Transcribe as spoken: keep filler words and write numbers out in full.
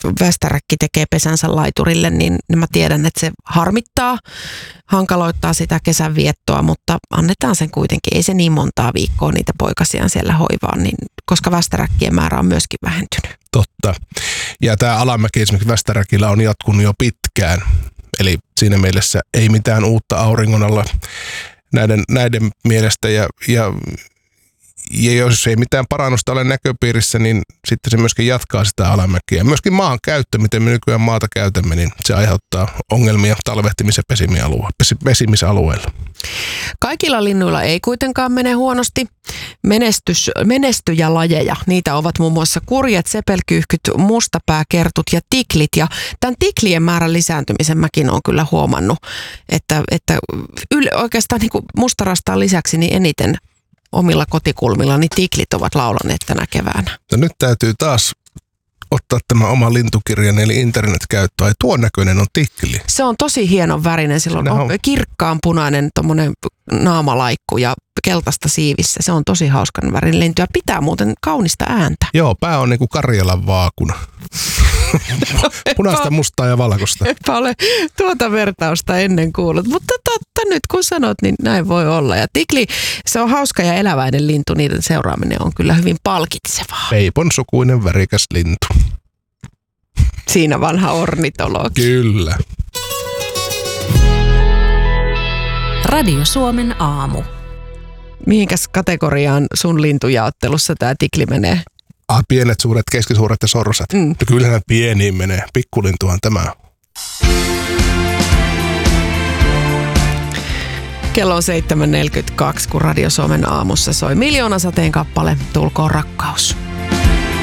västäräkki tekee pesänsä laiturille, niin, niin mä tiedän, että se harmittaa, hankaloittaa sitä kesän viettoa, mutta annetaan sen kuitenkin. Ei se niin montaa viikkoa niitä poikasiaan siellä hoivaa, niin, koska västäräkkien määrä on myöskin vähentynyt. Totta. Ja tämä alamäki esimerkiksi västäräkillä on jatkunut jo pitkään. Eli siinä mielessä ei mitään uutta auringon alla näiden, näiden mielestä. Ja, ja, ja jos ei mitään parannusta ole näköpiirissä, niin sitten se myöskin jatkaa sitä alamäkiä. Myöskin maan käyttö, miten me nykyään maata käytämme, niin se aiheuttaa ongelmia talvehtimis- ja pesimisalueilla. Kaikilla linnuilla ei kuitenkaan mene huonosti. Menestys, menestyjälajeja, niitä ovat muun muassa kurjet, sepelkyyhkyt, mustapääkertut ja tiklit. Ja tämän tiklien määrän lisääntymisen mäkin olen kyllä huomannut, että, että yle, oikeastaan niin kuin mustarastaan lisäksi niin eniten omilla kotikulmilla niin tiklit ovat laulaneet tänä keväänä. No nyt täytyy taas ottaa tämä oma lintukirjan eli internetkäyttö. Ai tuon näköinen on tikli. Se on tosi hienon värinen. Sillä on, on kirkkaan punainen tommonen naamalaikku ja keltaista siivissä. Se on tosi hauskan värin lintu ja pitää muuten kaunista ääntä. Joo, pää on niinku Karjalan vaakuna. Punaista, mustaa ja valkoista. Eipä ole tuota vertausta ennen kuullut, mutta totta nyt kun sanot, niin näin voi olla. Ja tikli, se on hauska ja eläväinen lintu, niiden seuraaminen on kyllä hyvin palkitsevaa. Peipon sukuinen värikäs lintu. Siinä vanha ornitologi. Kyllä. Radio Suomen aamu. Mihinkäs kategoriaan sun lintujaottelussa tämä tikli menee? Ah, pienet, suuret, keskisuuret ja sorsat. Mm. No kyllähän pieniin menee. Pikkulintuhan tämä. Kello on seitsemän neljäkymmentäkaksi, kun Radio Suomen aamussa soi Miljoonasateen kappale Tulkoon rakkaus.